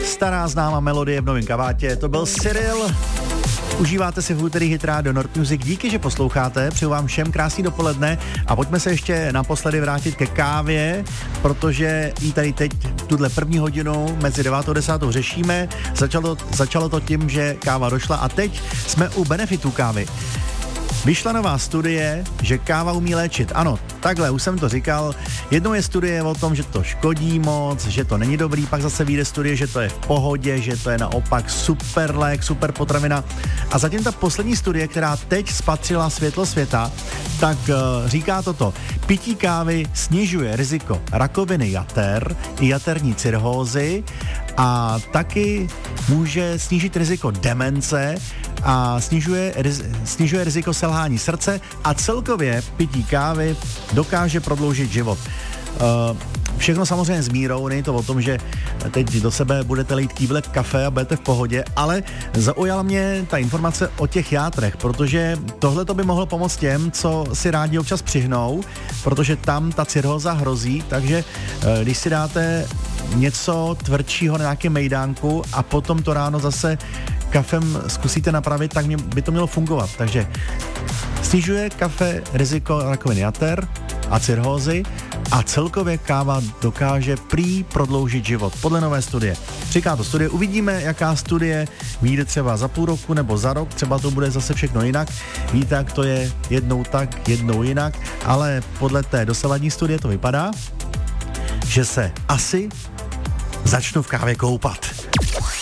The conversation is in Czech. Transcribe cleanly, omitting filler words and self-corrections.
stará známá melodie v novém kabátě, to byl Cyril. Užíváte si v úterý hit rádio Nord Music, díky, že posloucháte, přeju vám všem krásný dopoledne a pojďme se ještě naposledy vrátit ke kávě, protože ji tady teď tuhle první hodinu mezi 9 a 10 řešíme, začalo to tím, že káva došla a teď jsme u benefitů kávy. Vyšla nová studie, že káva umí léčit. Ano, takhle, už jsem to říkal. Jednou je studie o tom, že to škodí moc, že to není dobrý, pak zase vyjde studie, že to je v pohodě, že to je naopak super lék, super potravina. A zatím ta poslední studie, která teď spatřila světlo světa, tak říká toto. Pití kávy snižuje riziko rakoviny jater i jaterní cirhózy a taky může snížit riziko demence a snižuje riziko selhání srdce a celkově pití kávy dokáže prodloužit život. Všechno samozřejmě s mírou, není to o tom, že teď do sebe budete lít kýblek kafe a budete v pohodě, ale zaujala mě ta informace o těch játrech, protože tohle to by mohlo pomoct těm, co si rádi občas přihnou, protože tam ta cirhóza hrozí, takže když si dáte něco tvrdšího na nějakém mejdánku a potom to ráno zase kafem zkusíte napravit, tak by to mělo fungovat. Takže snižuje kafe riziko rakoviny jater a cirhózy a celkově káva dokáže prý prodloužit život. Podle nové studie. Říká to studie, uvidíme, jaká studie vyjde třeba za půl roku nebo za rok, třeba to bude zase všechno jinak. Víte, jak to je jednou tak, jednou jinak, ale podle té dosavadní studie to vypadá, že se asi začnu v kávě koupat.